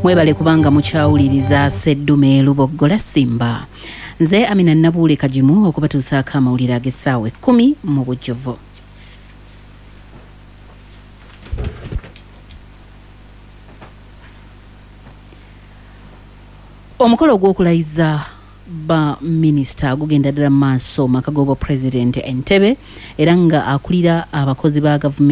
mwebale kubanga mukyawuliriza Sseddume Luboggola Simba. Nze Amina Nabuule Kajimu okubatuusaako amawulire ag'essaawa 10 mu bujjuvu. Omukolo gw'okulayiza ba minisita gugenda ddala mu maaso maka g'obwa President Entebbe era nga akulira abakozi ba gavumenti